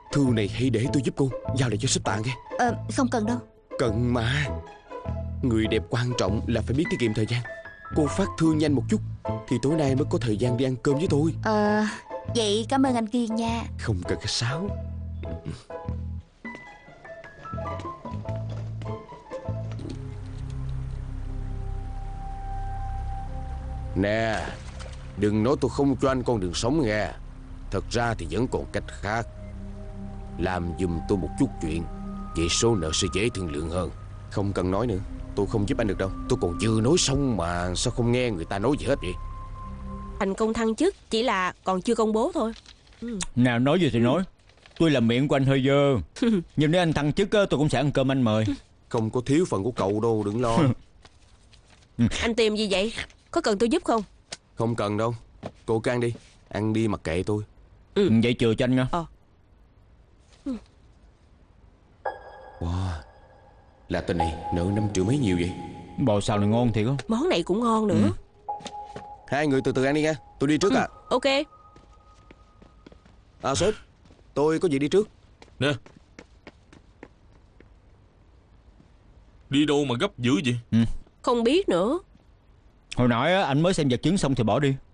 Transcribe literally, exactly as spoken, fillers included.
Thư này hãy để tôi giúp cô, giao lại cho sếp Tạ nghe. Ờ, không cần đâu. Cần mà. Người đẹp quan trọng là phải biết tiết kiệm thời gian. Cô phát thư nhanh một chút thì tối nay mới có thời gian đi ăn cơm với tôi. Ờ, vậy cảm ơn anh Kiên nha. Không cần khách sáo. Nè, đừng nói tôi không cho anh con đường sống nghe. Thật ra thì vẫn còn cách khác. Làm giùm tôi một chút chuyện, vậy số nợ sẽ dễ thương lượng hơn. Không cần nói nữa, tôi không giúp anh được đâu. Tôi còn chưa nói xong mà sao không nghe người ta nói gì hết vậy? Thành công thăng chức chỉ là còn chưa công bố thôi. ừ. Nào nói gì thì nói. Tôi làm miệng của anh hơi dơ. Nhưng nếu anh thăng chức tôi cũng sẽ ăn cơm anh mời. Không có thiếu phần của cậu đâu, đừng lo. Anh tìm gì vậy? Có cần tôi giúp không? Không cần đâu. Cô can đi. Ăn đi mặc kệ tôi. ừ. Vậy chừa cho anh nha. Ờ. Wow, là tên này nợ năm triệu mấy nhiều vậy? Bò xào này ngon thiệt á. Món này cũng ngon nữa. ừ. Hai người từ từ ăn đi nha. Tôi đi trước ừ. à. Ok. À sếp, tôi có việc đi trước. Nè, đi đâu mà gấp dữ vậy? ừ. Không biết nữa. Hồi nãy anh mới xem vật chứng xong thì bỏ đi.